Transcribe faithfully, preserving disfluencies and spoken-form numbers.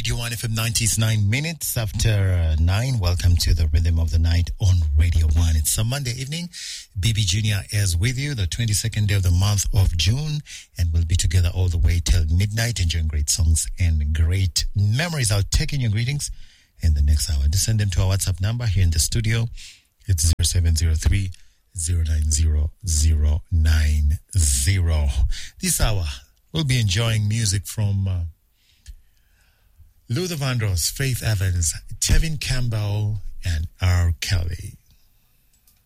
Radio one F M nineties, nine minutes after uh, nine. Welcome to the Rhythm of the Night on Radio one. It's a Monday evening. B B Junior is with you, the twenty-second day of the month of June, and we'll be together all the way till midnight, enjoying great songs and great memories. I'll take in your greetings in the next hour. Just send them to our WhatsApp number here in the studio. It's zero seven zero three, zero nine zero, zero nine zero. This hour, we'll be enjoying music from Uh, Luther Vandross, Faith Evans, Tevin Campbell, and R. Kelly.